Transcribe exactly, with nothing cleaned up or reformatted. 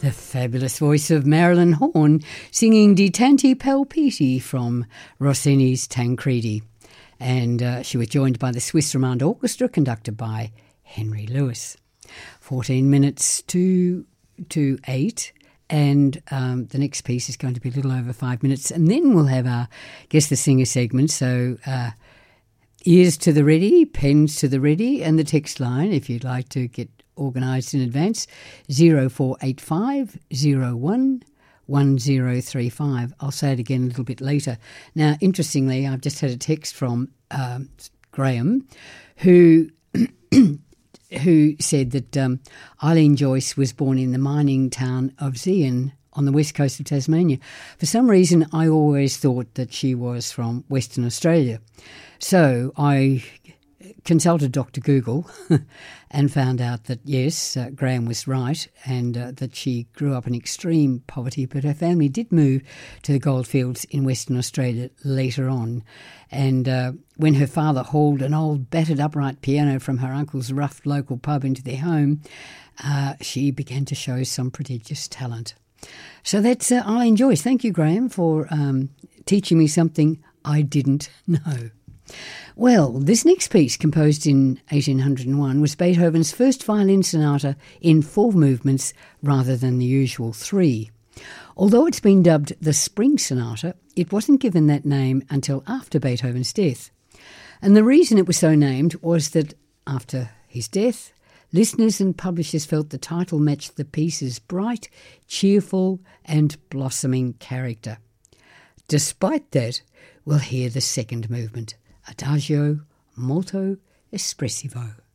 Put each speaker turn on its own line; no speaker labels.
The fabulous voice of Marilyn Horne singing Di Tanti Palpiti from Rossini's Tancredi. And uh, she was joined by the Swiss Romande Orchestra conducted by Henry Lewis. fourteen minutes to, to eight. And um, the next piece is going to be a little over five minutes. And then we'll have our Guess the Singer segment. So uh, ears to the ready, pens to the ready, and the text line, if you'd like to get organised in advance, zero four eight five zero one one zero three five. I'll say it again a little bit later. Now, interestingly, I've just had a text from um, Graham who who said that um, Eileen Joyce was born in the mining town of Zeehan on the west coast of Tasmania. For some reason, I always thought that she was from Western Australia. So I consulted Doctor Google and found out that, yes, uh, Graham was right, and uh, that she grew up in extreme poverty, but her family did move to the goldfields in Western Australia later on. And uh, when her father hauled an old battered upright piano from her uncle's rough local pub into their home, uh, she began to show some prodigious talent. So that's uh, Eileen Joyce. Thank you, Graham, for um, teaching me something I didn't know. Well, this next piece, composed in eighteen oh one, was Beethoven's first violin sonata in four movements rather than the usual three. Although it's been dubbed the Spring Sonata, it wasn't given that name until after Beethoven's death. And the reason it was so named was that after his death, listeners and publishers felt the title matched the piece's bright, cheerful and blossoming character. Despite that, we'll hear the second movement, Adagio molto espressivo.